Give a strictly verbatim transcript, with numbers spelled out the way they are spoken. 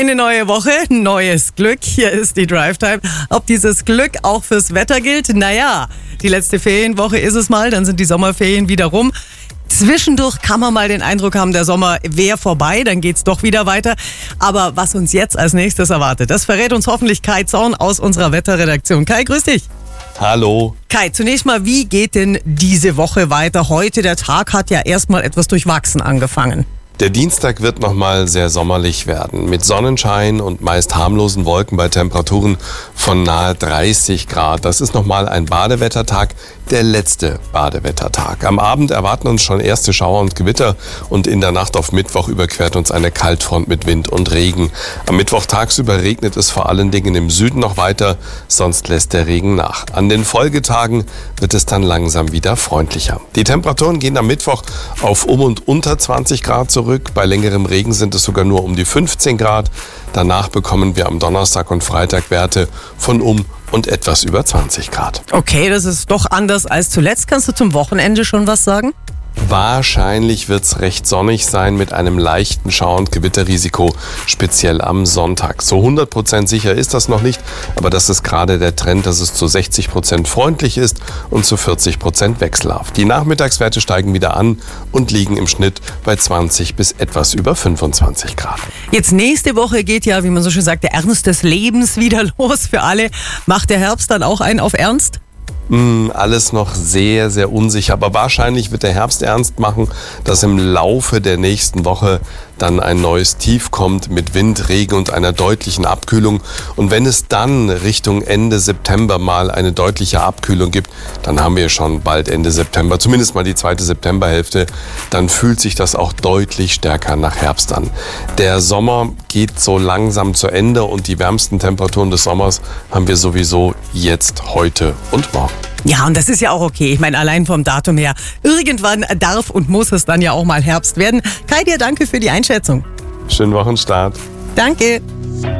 Eine neue Woche, neues Glück. Hier ist die Drive Time. Ob dieses Glück auch fürs Wetter gilt? Naja, die letzte Ferienwoche ist es mal, dann sind die Sommerferien wieder rum. Zwischendurch kann man mal den Eindruck haben, der Sommer wäre vorbei, dann geht's doch wieder weiter. Aber was uns jetzt als nächstes erwartet, das verrät uns hoffentlich Kai Zorn aus unserer Wetterredaktion. Kai, grüß dich. Hallo. Kai, zunächst mal, wie geht denn diese Woche weiter? Heute, der Tag hat ja erstmal etwas durchwachsen angefangen. Der Dienstag wird nochmal sehr sommerlich werden, mit Sonnenschein und meist harmlosen Wolken bei Temperaturen von nahe dreißig Grad. Das ist nochmal ein Badewettertag, der letzte Badewettertag. Am Abend erwarten uns schon erste Schauer und Gewitter und in der Nacht auf Mittwoch überquert uns eine Kaltfront mit Wind und Regen. Am Mittwoch tagsüber regnet es vor allen Dingen im Süden noch weiter, sonst lässt der Regen nach. An den Folgetagen wird es dann langsam wieder freundlicher. Die Temperaturen gehen am Mittwoch auf um und unter zwanzig Grad zurück. Bei längerem Regen sind es sogar nur um die fünfzehn Grad. Danach bekommen wir am Donnerstag und Freitag Werte von um und etwas über zwanzig Grad. Okay, das ist doch anders als zuletzt. Kannst du zum Wochenende schon was sagen? Wahrscheinlich wird es recht sonnig sein mit einem leichten Schauer- und Gewitterrisiko, speziell am Sonntag. So hundert Prozent sicher ist das noch nicht, aber das ist gerade der Trend, dass es zu sechzig Prozent freundlich ist und zu vierzig Prozent wechselhaft. Die Nachmittagswerte steigen wieder an und liegen im Schnitt bei zwanzig bis etwas über fünfundzwanzig Grad. Jetzt nächste Woche geht ja, wie man so schön sagt, der Ernst des Lebens wieder los für alle. Macht der Herbst dann auch einen auf Ernst? Alles noch sehr, sehr unsicher, aber wahrscheinlich wird der Herbst ernst machen, dass im Laufe der nächsten Woche dann ein neues Tief kommt mit Wind, Regen und einer deutlichen Abkühlung. Und wenn es dann Richtung Ende September mal eine deutliche Abkühlung gibt, dann haben wir schon bald Ende September, zumindest mal die zweite Septemberhälfte, dann fühlt sich das auch deutlich stärker nach Herbst an. Der Sommer geht so langsam zu Ende und die wärmsten Temperaturen des Sommers haben wir sowieso jetzt, heute und morgen. Ja, und das ist ja auch okay. Ich meine, allein vom Datum her, irgendwann darf und muss es dann ja auch mal Herbst werden. Kai, dir danke für die Einschätzung. Schönen Wochenstart. Danke.